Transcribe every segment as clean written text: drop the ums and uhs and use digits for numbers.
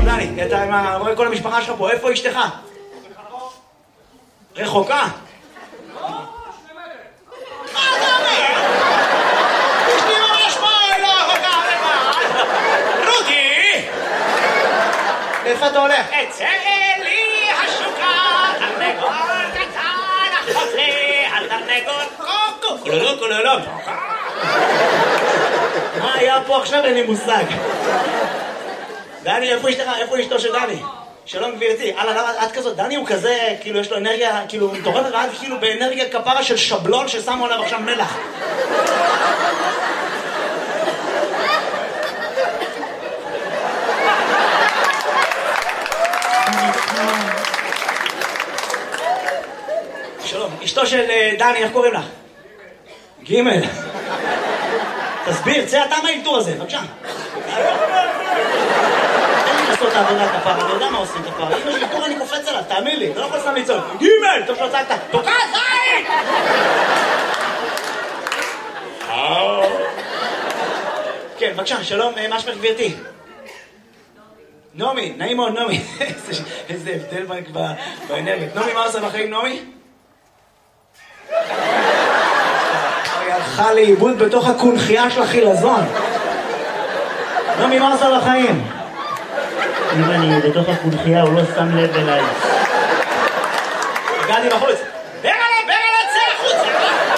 דני, אתה רואה כל המשפחה שלך פה, איפה אשתך? רחוקה? לא, 2 מטר. מה אתה אומר? אשתי ממש פה, היא לא רחוקה לבד. רודי! איפה אתה הולך? אצא לי השוקה, תרנגול קטן, אחות לי, התרנגול קוקו, קולולו קולולו. מה היה פה עכשיו? אין לי מושג. דני, איפה אשתך? איפה אשתו של דני? שלום גבירתי. למה את כזאת? דני הוא כזה, כאילו יש לו אנרגיה, כאילו מטורפת, ואת כאילו באנרגיה כפרה של שבלון ששמו עליו עכשיו מלח. שלום, אשתו של דני, איך קוראים לך? גימל. תסביר, צא אתה מהאלתור הזה, בבקשה. תן לי לעשות את העבודה כפרה, אני יודע מה עושים כפרה. אם יש אלתור אני קופץ עליו, תאמין לי, אתה לא יכול סתם לצעוק. גימל! טוב שלא צעקת, תוקע זין! כן, בבקשה, שלום, מה שמך גבירתי? נעמי, נעים מאוד, נעמי. איזה הבדל באנרגיה. נעמי, מה עושה בחיים, נעמי? היא הלכה לאיבוד בתוך הקונחייה של החילזון. נעמי, מה עושה בחיים? אם אני בתוך הקונחייה, הוא לא שם לב אליי. הגעתי בחוץ. ברגע, צא החוצה!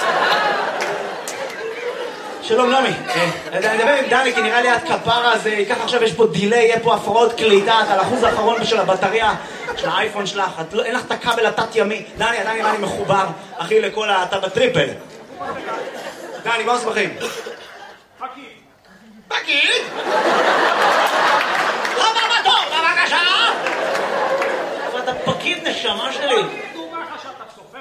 שלום, נעמי. אני מדבר עם דני, כי נראה לי את כפרה, אז ככה עכשיו יש פה דילי, יהיה פה הפרעות קליטה, על האחוז האחרון של הבטריה של האייפון שלך, אין לך את הכבל התת ימי. דני, עדיין אני מחובר, אחי, לכל אתה בטריפל. דני, מה עושה בחיים? פקיד? לא בבטור, בבקשה! אבל אתה פקיד נשמה שלי. דומה חשבת סופר.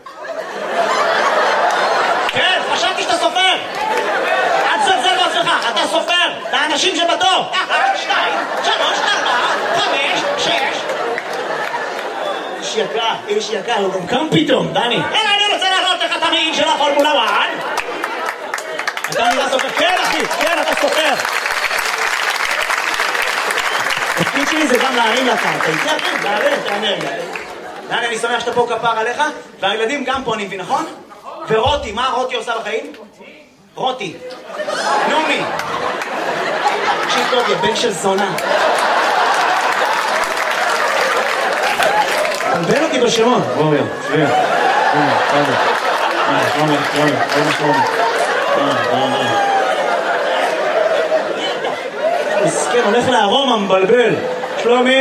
כן, חשבתי שאתה סופר. אל תזלזל בעצמך, אתה סופר. לאנשים שבתור. 1, 2, 3, 4, 5, 6. איש יקר, הוא גם קם פתאום, דני. אלא אני רוצה להראות לך את המעיל של הפורמולה 1. אתה נראה סופר. כן, אחי, כן, אתה סופר. התפקיד שלי זה גם להרים לך. אתה איתי, אחי? להרים את האנרגיה. דני, אני שמח שאתה פה כפר עליך, והילדים גם פה, אני מבין, נכון? ורותי, מה רותי עושה בחיים? רותי. נעמי. תקשיב טוב, יא בן של זונה. תלבן אותי בשמות. רובי, שביע. מסכן, הולך לארומה, מבלבל. שלומי?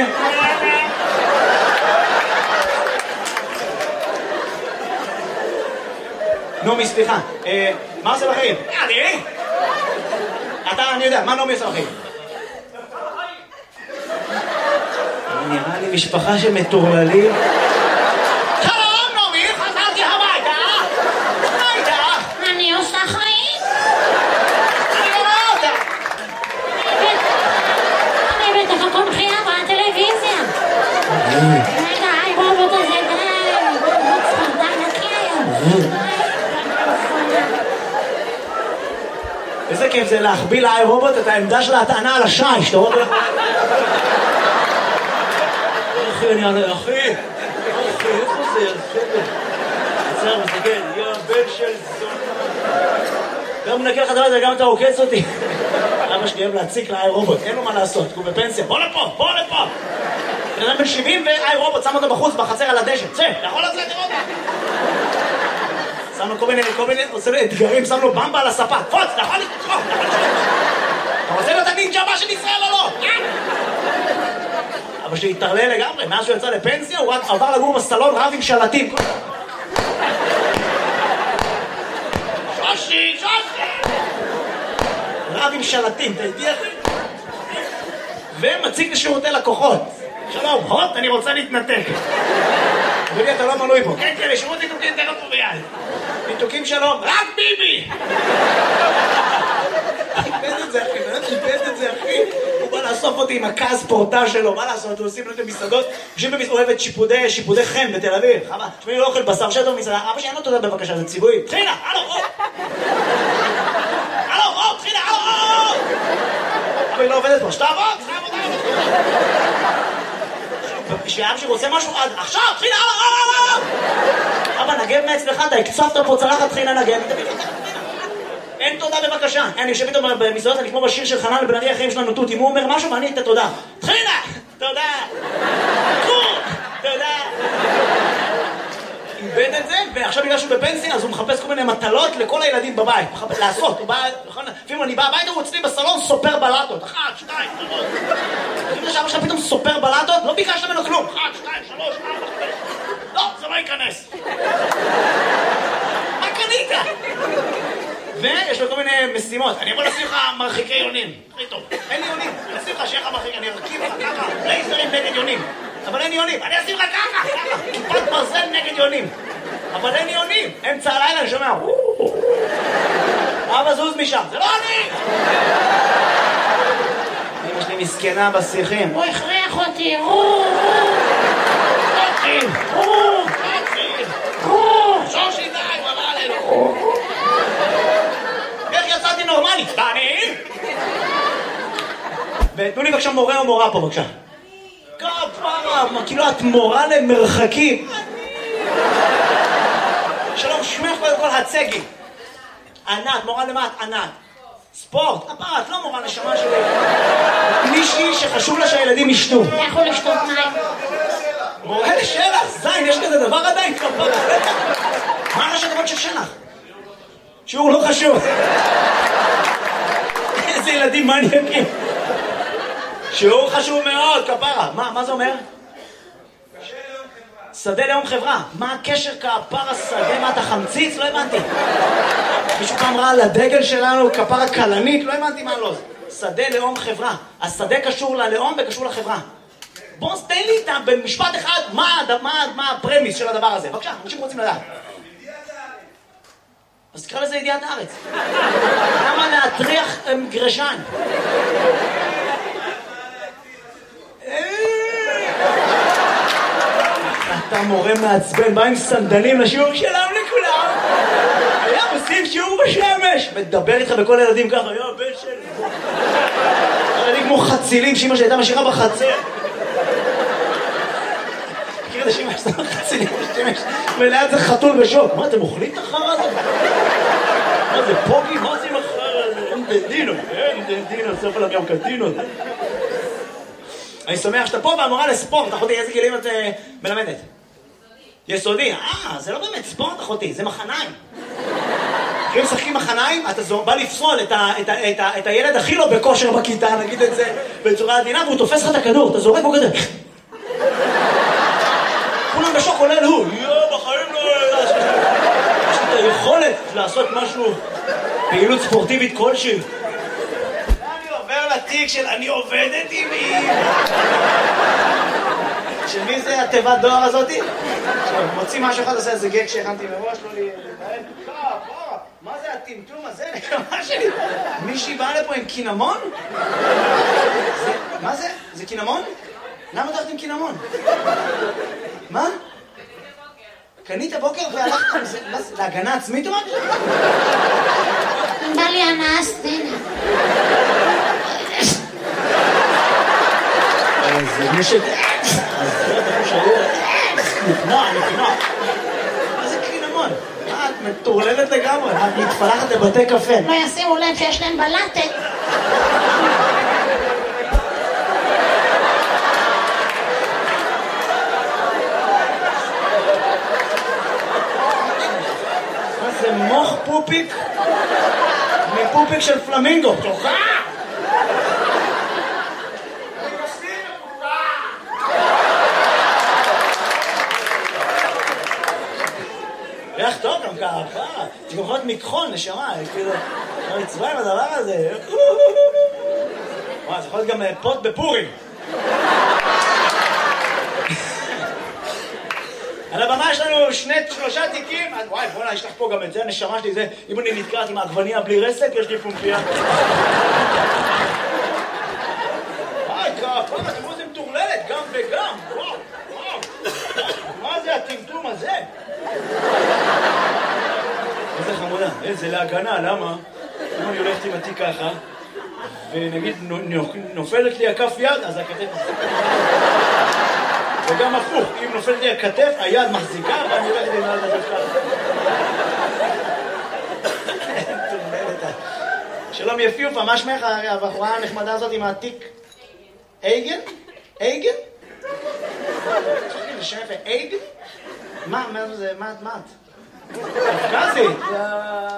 נעמי, סליחה. מה עושה בחיים? אני? אני יודע, מה נעמי עושה בחיים? נראה לי משפחה של מטורללים. שלום, נעמי, חזרתי הביתה. אני עושה חיים? אני רואה אותה. אני בתוך הקונחייה בטלוויזיה. רגע, הרובוט הזה די, הרובוט די נקי היום. איזה כיף זה להחביא לאי רובוט את העמדה של ההטענה על השיש, אתה רואה? אחי, איפה זה? עצר, מסתכל, יא בן של זונה. גם מנקה לך דבר, גם אתה עוקץ אותי. אבא שלי אוהב להציק לאי רובוט, אין לו מה לעשות, הוא בפנסיה. בוא לפה! בן אדם בן 70 ואי רובוט, שם אותו בחוץ, בחצר על הדשא. צא, אתה יכול לצאת לראות? שם לו כל מיני, עושה לו אתגרים, שם לו במבה על הספה. פוץ, אתה יכול לתחום, אתה רוצה להיות הנינג'ה הבא של ישראל או לא? אבא שלי התערלל לגמרי, מאז שהוא יצא לפנסיה, הוא רק עבר לגור בסלון רב עם שלטים. שושי! רב עם שלטים, אתה איתי אחי? ומציג לשירותי לקוחות. שלום, הוט, אני רוצה להתנתק. אדוני, אתה לא מנוי פה. כן, לשירות ניתוקים תן אותו ביד. ניתוקים שלום, רק ביבי! איבד את זה, אחי. הוא בא לאסוף אותי עם הכעס פורטה שלו, מה לעשות? הוא עושים לו את המסעדות, הוא אוהב את שיפודי חן בתל אביב. תשמעי, לא אוכל בשר שטר מסעדה. אבא שלי, אין לו תודה בבקשה, זה ציווי. תחילה, תחילה, אבל היא לא עובדת פה, שתעבוד, שאבא שלי רוצה משהו, עכשיו, טחינה, אבא, נגב מעצמך, אתה הקצפת פה צלחת טחינה נגב. אין תודה בבקשה. אני יושב איתו במסעדות, אני כמו בשיר של חנן לבן ארי, החיים שלנו תות. אם הוא אומר משהו ואני את התודה. טחינה! תודה! תודה! איבד את זה, ועכשיו בגלל שהוא בפנסיה, אז הוא מחפש כל מיני מטלות לכל הילדים בבית. לעשות, הוא בא, לפעמים אני בא הביתה, הוא אצלי בסלון סופר בלטות. 1, 2, 3. אם עכשיו עכשיו פתאום סופר בלטות, לא ביקשת ממנו כלום. 1, 2, 3, 4, 5. לא, זה לא ייכנס. מה קנית? ויש לו כל מיני משימות. אני יכול לשים לך מרחיקי יונים. הכי טוב. אין לי יונים. אני אשים לך שיהיה לך מרחיק, אני ארכיב לך ככה. לייזרים נגד יונים. אבל אין יונים. אני אשים לך ככה. כיפת ברזל נגד יונים. אבל אין יונים. אמצע הלילה אני שומע. אבא זוז משם. זה לא אני! אמא שלי מסכנה בשיחים. הוא הכריח אותי. שושי די, הוא עלה עלינו. איך יצאתי נורמלי? בנים? ותנו לי בבקשה מורה או מורה פה בבקשה. כפרה, כאילו את מורה למרחקים. שלום, שמך קודם כל הצגי. ענת, מורה למה את ענת? ספורט, כפרה, את לא מורה נשמה שלי. מישהי שחשוב לה שהילדים ישתו. לכו לשתות מים. מורה לשלח, זין, יש כזה דבר עדיין כפרה. מה ראשי תיבות של שלח? שיעור לא חשוב. איזה ילדים מניאקים. שיעור חשוב מאוד, כפרה. מה זה אומר? שדה לאום חברה. מה הקשר כפרה שדה? מה אתה חמציץ? לא הבנתי. מישהו פעם ראה על הדגל שלנו כפרה קלנית? לא הבנתי מה לא. שדה לאום חברה. השדה קשור ללאום וקשור לחברה. בוא תן לי איתם במשפט אחד מה הפרמיס של הדבר הזה. בבקשה, אנשים רוצים לדעת. אז תקרא לזה ידיעת הארץ. למה להטריח גרשן? אתה מורה מעצבן, בא עם סנדלים לשיעור שלם לכולם. היה עושים שיעור בשמש. מדבר איתך בכל הילדים ככה, יו, בן שלי. ילדים כמו חצילים שאמא שהייתה משאירה בחצר. מכיר את השמש, אתה חצילים בשמש. וליד זה חתול בשוק. מה, אתם אוכלים את החרא הזה? מה זה פוגי? מה זה עם החרא הזה? אין דדינו, סוף עליו גם קדינו. אני שמח שאתה פה והמורה לספורט, אחותי, איזה גילים את מלמדת? יסודי. זה לא באמת ספורט, אחותי, זה מחניים. אם משחקים מחניים, אתה בא לפסול את הילד הכי לא בכושר בכיתה, נגיד את זה בצורה עדינה, והוא תופס לך את הכדור, אתה זורק בו כזה. כולם בשוק עולה לו, בחיים לא... יש לי את היכולת לעשות משהו, פעילות ספורטיבית כלשהי. אני עובר לתיק של אני עובדת עם מי. של מי זה התיבת דואר הזאתי? מוציא משהו אחד, עושה איזה גג שהכנתי מראש, לא להתנהל. מה זה הטמטום הזה? נקמה שלי. מישהי באה לפה עם קינמון? מה זה? זה קינמון? למה הולכת עם קינמון? מה? קנית בוקר והלכת עם זה? להגנה עצמית או משהו? בא לי אנסטין. זה נשק... נפנוע. מה זה קינמון? את מטורללת לגמרי, את מתפלחת לבתי קפה. לא ישימו לב שיש להם בלטת. מה זה מוח פופיק? מפופיק של פלמינגו. תוכה! ריח טוב גם ככה, זה גם יכול להיות מכחול, נשמה, כאילו, מצווה עם הדבר הזה. וואי, זה יכול להיות גם פוט בפורים. על הבמה יש לנו 3 תיקים, וואי, בוא'נה, יש לך פה גם את זה, הנשמה שלי זה, אם אני נתקעת עם העגבניה בלי רסק, יש לי פומפייה. וואי, כפרה, תראו איזה מטורללת, גם וגם, וואו. מה זה הטמטום הזה? איזה חמודה, איזה להגנה, למה? אם אני הולכת עם התיק ככה, ונגיד נופלת לי הכף יד, אז הכתף... וגם הפוך, אם נופלת לי הכתף, היד מחזיקה ואני הולכת עם היד לתת ככה. שלום יפיופה, מה שמך הבחורה הנחמדה הזאת עם העתיק? אייגן? אייגן? צריכים לשם יפה, אייגן? מה את? קפקזית?